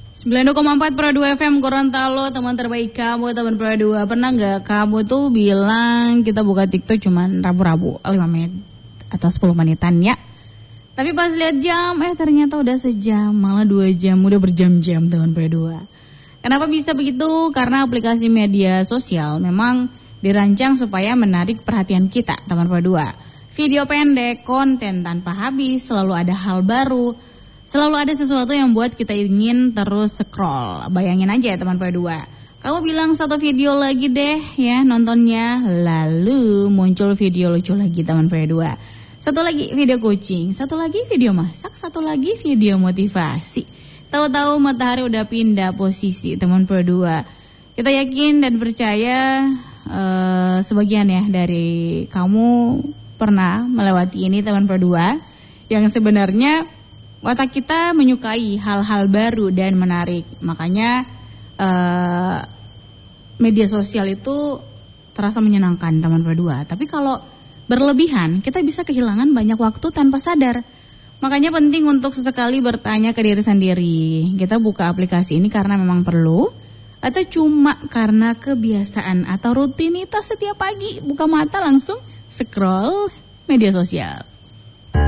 92,4 Pro 2 FM Gorontalo, teman terbaik kamu, teman Pro 2. Pernah nggak kamu tuh bilang kita buka TikTok cuman rabu-rabu 5 menit atau 10 menitan ya? Tapi pas lihat jam, ternyata udah sejam, malah 2 jam, udah berjam-jam teman Pro 2. Kenapa bisa begitu? Karena aplikasi media sosial memang dirancang supaya menarik perhatian kita, teman Pro 2. Video pendek, konten tanpa habis, selalu ada hal baru. Selalu ada sesuatu yang buat kita ingin terus scroll. Bayangin aja ya teman Pro 2. Kamu bilang satu video lagi deh ya nontonnya. Lalu muncul video lucu lagi teman Pro 2. Satu lagi video kucing. Satu lagi video masak. Satu lagi video motivasi. Tahu-tahu matahari udah pindah posisi teman Pro 2. Kita yakin dan percaya sebagian ya dari kamu pernah melewati ini teman Pro 2. Yang sebenarnya otak kita menyukai hal-hal baru dan menarik. Makanya media sosial itu terasa menyenangkan teman Pro 2. Tapi kalau berlebihan, kita bisa kehilangan banyak waktu tanpa sadar. Makanya penting untuk sesekali bertanya ke diri sendiri. Kita buka aplikasi ini karena memang perlu, atau cuma karena kebiasaan atau rutinitas setiap pagi buka mata langsung scroll media sosial.